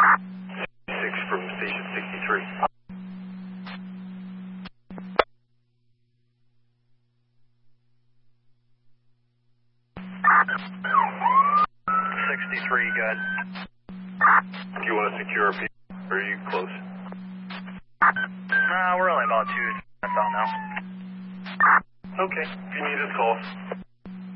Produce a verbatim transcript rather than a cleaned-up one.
Six from station sixty-three. sixty-three, good. Do you want to secure a P? Or are you close? Nah, we're only about two. That's all now. Okay. If you need us, call.